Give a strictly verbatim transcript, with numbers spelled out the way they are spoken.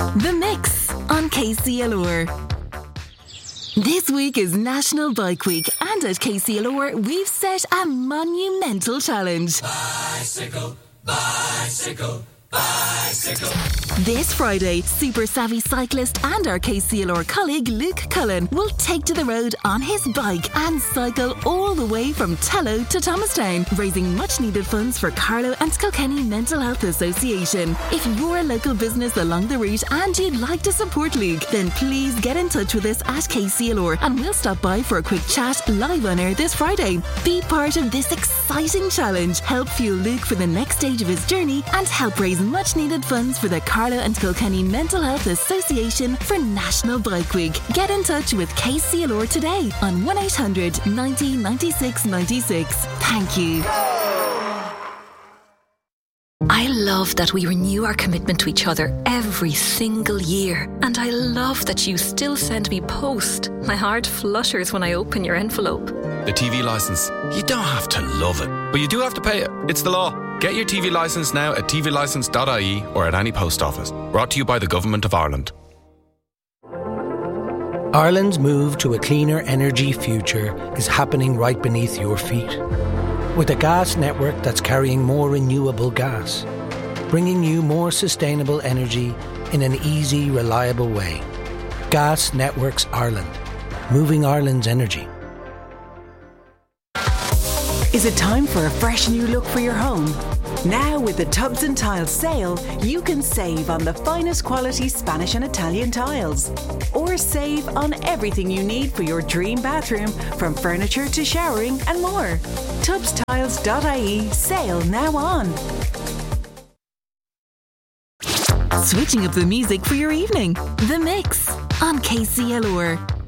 The Mix on K C L R. This week is National Bike Week, and at K C L R we've set a monumental challenge. Bicycle, bicycle, bicycle. This Friday, super savvy cyclist and our K C L R colleague Luke Cullen will take to the road on his bike and cycle all the way from Tello to Thomastown, raising much needed funds for Carlow and Kilkenny Mental Health Association. If you're a local business along the route and you'd like to support Luke, then please get in touch with us at K C L R and we'll stop by for a quick chat live on air this Friday. Be part of this exciting challenge, help fuel Luke for the next stage of his journey, and help raise much needed funds for the Carlow and Kilkenny Mental Health Association for National Bike Week. Get in touch with K C L R today on one eight hundred ninety ninety-six ninety-six. Thank you. I love that we renew our commitment to each other every single year. And I love that you still send me post. My heart flutters when I open your envelope. The T V licence. You don't have to love it, but you do have to pay it. It's the law. Get your T V licence now at t v licence dot I E or at any post office. Brought to you by the Government of Ireland. Ireland's move to a cleaner energy future is happening right beneath your feet. With a gas network that's carrying more renewable gas, bringing you more sustainable energy in an easy, reliable way. Gas Networks Ireland. Moving Ireland's energy. Is it time for a fresh new look for your home? Now with the Tubs and Tiles sale, you can save on the finest quality Spanish and Italian tiles. Or save on everything you need for your dream bathroom, from furniture to showering and more. tubs tiles dot I E sale now on. Switching up the music for your evening. The Mix on K C L R.